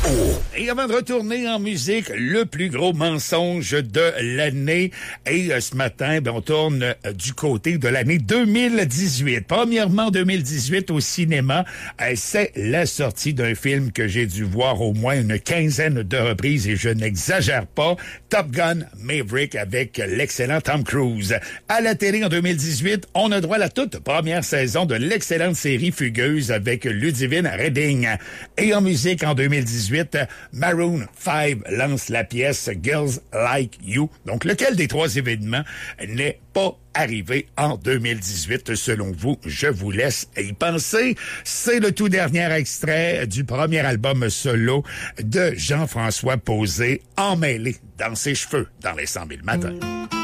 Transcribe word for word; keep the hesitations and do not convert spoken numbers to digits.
Et avant de retourner en musique, le plus gros mensonge de l'année. Et euh, ce matin, ben, on tourne euh, du côté de l'année deux mille dix-huit. Premièrement, deux mille dix-huit au cinéma, euh, c'est la sortie d'un film que j'ai dû voir au moins une quinzaine de reprises et je n'exagère pas. Top Gun Maverick avec l'excellent Tom Cruise. À la télé en deux mille dix-huit, on a droit à la toute première saison de l'excellente série Fugueuse avec Ludivine Redding. Et en musique en deux mille dix-huit, Maroon cinq lance la pièce Girls Like You. Donc, lequel des trois événements n'est pas arrivé en deux mille dix-huit, selon vous? Je vous laisse y penser. C'est le tout dernier extrait du premier album solo de Jean-François Posé, emmêlé dans ses cheveux dans les cent mille matins.